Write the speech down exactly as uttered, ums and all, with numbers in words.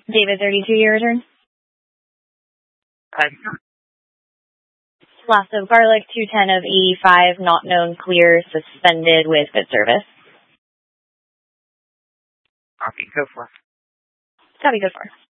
David, thirty-two, your return. Aye. Loss of garlic, two ten of eighty-five, not known, clear, suspended with good service. Copy, go for it. Copy, good for.